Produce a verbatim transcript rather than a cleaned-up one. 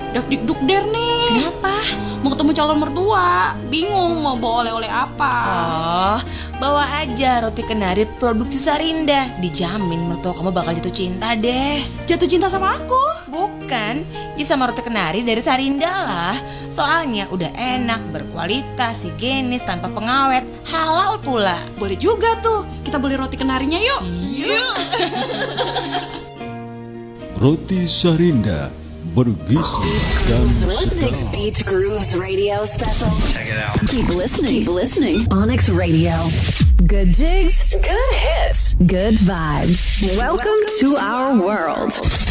dak dikduk der nih. Kenapa? Mau ketemu calon mertua, bingung mau bawa oleh-oleh apa. Oh, bawa aja roti kenari produksi Sarinda. Dijamin mertua kamu bakal jatuh cinta deh. Jatuh cinta sama aku? Bukan, ya sama roti kenari dari Sarinda lah. Soalnya udah enak, berkualitas, higienis, tanpa pengawet, halal pula. Boleh juga tuh, kita beli roti kenarinya yuk. Yuk. Roti Sarinda bergizi dan Onyx sedap. Beach Grooves Radio Special. Check it out. Keep listening. Keep listening. Onyx Radio. Good jigs. Good hits. Good vibes. Welcome to our world.